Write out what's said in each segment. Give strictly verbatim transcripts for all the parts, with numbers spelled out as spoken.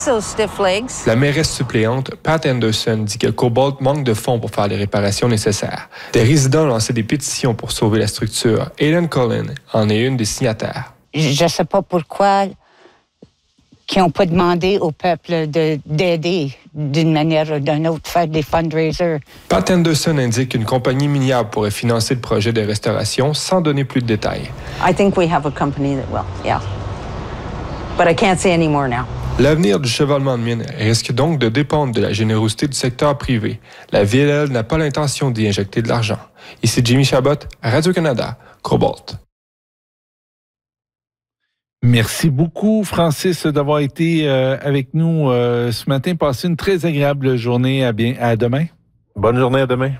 La mairesse suppléante, Pat Anderson, dit que Cobalt manque de fonds pour faire les réparations nécessaires. Des résidents ont lancé des pétitions pour sauver la structure. Aileen Cullen en est une des signataires. Je ne sais pas pourquoi ils n'ont pas demandé au peuple de, d'aider d'une manière ou d'une autre, faire des fundraisers. Pat Anderson indique qu'une compagnie minière pourrait financer le projet de restauration sans donner plus de détails. I think we have a company that will, yeah. But I can't say any more now. L'avenir du chevalement de mine risque donc de dépendre de la générosité du secteur privé. La Ville, elle, n'a pas l'intention d'y injecter de l'argent. Ici Jimmy Chabot, Radio-Canada, Cobalt. Merci beaucoup, Francis, d'avoir été euh, avec nous euh, ce matin. Passez une très agréable journée. À, bien, à demain. Bonne journée, à demain.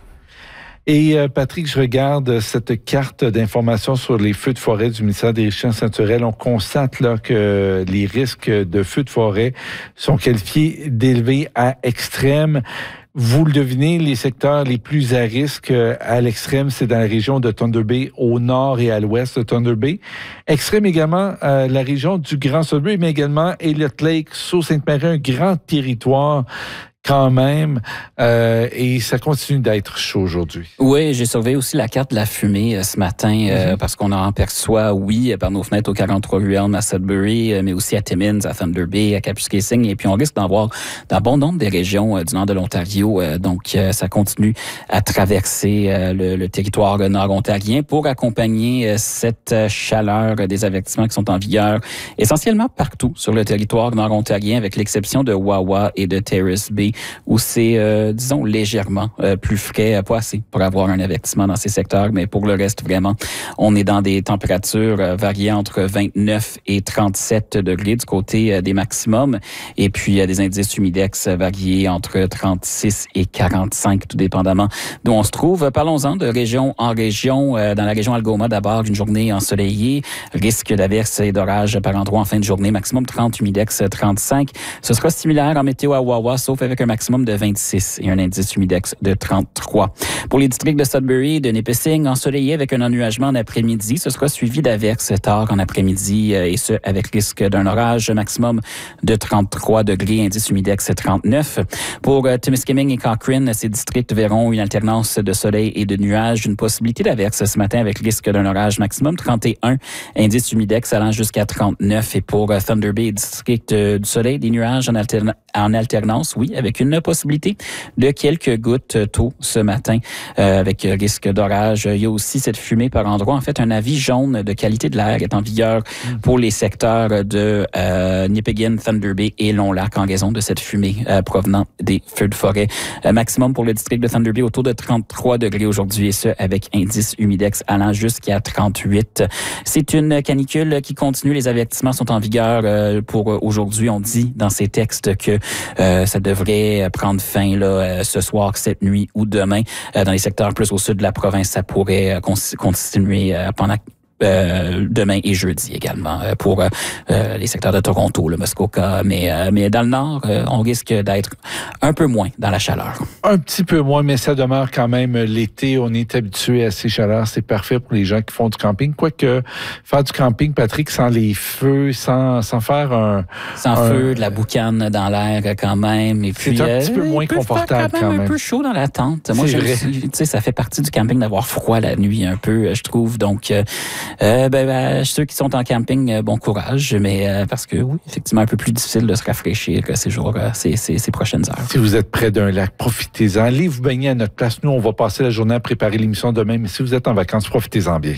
Et euh, Patrick, je regarde cette carte d'information sur les feux de forêt du ministère des Richesses naturelles. On constate là que les risques de feux de forêt sont qualifiés d'élevés à extrêmes. Vous le devinez, les secteurs les plus à risque à l'extrême, c'est dans la région de Thunder Bay, au nord et à l'ouest de Thunder Bay. Extrême également, euh, la région du Grand Sudbury, mais également Elliott Lake, Sault-Sainte-Marie, un grand territoire quand même, euh, et ça continue d'être chaud aujourd'hui. Oui, j'ai surveillé aussi la carte de la fumée euh, ce matin, mm-hmm. euh, parce qu'on en perçoit, oui, par nos fenêtres au quarante-trois rue Elm à Sudbury, euh, mais aussi à Timmins, à Thunder Bay, à Kapuskasing, et puis on risque d'en voir dans bon nombre des régions euh, du nord de l'Ontario, euh, donc euh, ça continue à traverser euh, le, le territoire nord-ontarien pour accompagner euh, cette chaleur euh, des avertissements qui sont en vigueur essentiellement partout sur le territoire nord-ontarien, avec l'exception de Wawa et de Terrace Bay, où c'est, euh, disons, légèrement euh, plus frais, pas assez pour avoir un avertissement dans ces secteurs, mais pour le reste, vraiment, on est dans des températures euh, variées entre vingt-neuf et trente-sept degrés du côté euh, des maximums, et puis euh, des indices humidex variés entre trente-six et quarante-cinq, tout dépendamment d'où on se trouve. Parlons-en de région en région. Euh, dans la région Algoma, d'abord, une journée ensoleillée, risque d'averses et d'orages par endroits en fin de journée, maximum trente, humidex trente-cinq. Ce sera similaire en météo à Wawa, sauf avec un maximum de vingt-six et un indice humidex de trente-trois. Pour les districts de Sudbury, de Nipissing, ensoleillé avec un ennuagement en après-midi. Ce sera suivi d'averses tard en après-midi, et ce, avec risque d'un orage, maximum de trente-trois degrés, indice humidex trente-neuf. Pour uh, Timiskaming et Cochrane, ces districts verront une alternance de soleil et de nuages, une possibilité d'averses ce matin avec risque d'un orage, maximum trente et un, indice humidex allant jusqu'à trente-neuf. Et pour uh, Thunder Bay, district uh, du soleil, des nuages en, alterna- en alternance, oui, avec une possibilité de quelques gouttes tôt ce matin, euh, avec risque d'orage. Il y a aussi cette fumée par endroits. En fait, un avis jaune de qualité de l'air est en vigueur pour les secteurs de euh, Nipigon, Thunder Bay et Long-Lac en raison de cette fumée euh, provenant des feux de forêt. Euh, maximum pour le district de Thunder Bay autour de trente-trois degrés aujourd'hui, et ce, avec indice humidex allant jusqu'à trente-huit. C'est une canicule qui continue. Les avertissements sont en vigueur euh, pour aujourd'hui. On dit dans ces textes que euh, ça devrait prendre fin là, euh, ce soir, cette nuit ou demain. Euh, dans les secteurs plus au sud de la province, ça pourrait euh, con- continuer euh, pendant Euh, demain et jeudi également euh, pour euh, les secteurs de Toronto, le Muskoka, mais euh, mais dans le nord, euh, on risque d'être un peu moins dans la chaleur. Un petit peu moins, mais ça demeure quand même l'été. On est habitué à ces chaleurs. C'est parfait pour les gens qui font du camping. Quoique faire du camping, Patrick, sans les feux, sans sans faire un sans un, feu, de la boucane dans l'air quand même. Et puis c'est un petit euh, peu moins confortable quand même, quand même. Un peu chaud dans la tente. Moi, je, tu sais, ça fait partie du camping d'avoir froid la nuit un peu, je trouve. Donc euh, Euh, ben, ben, ceux qui sont en camping, euh, bon courage, mais euh, parce que oui, effectivement, un peu plus difficile de se rafraîchir euh, ces jours, euh, ces, ces, ces prochaines heures. Si vous êtes près d'un lac, profitez-en. Allez vous baigner à notre place. Nous, on va passer la journée à préparer l'émission demain, mais si vous êtes en vacances, profitez-en bien.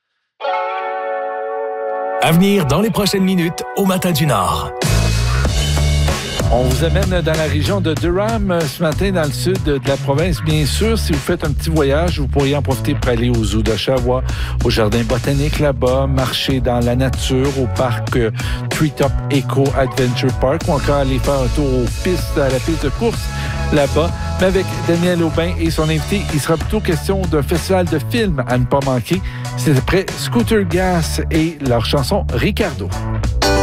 À venir dans les prochaines minutes au Matin du Nord. On vous amène dans la région de Durham ce matin, dans le sud de la province. Bien sûr, si vous faites un petit voyage, vous pourriez en profiter pour aller au zoo d'Oshawa, au jardin botanique là-bas, marcher dans la nature, au parc euh, Treetop Eco Adventure Park, ou encore aller faire un tour aux pistes, à la piste de course là-bas. Mais avec Daniel Aubin et son invité, il sera plutôt question d'un festival de films à ne pas manquer. C'est après Scooter Gas et leur chanson Ricardo.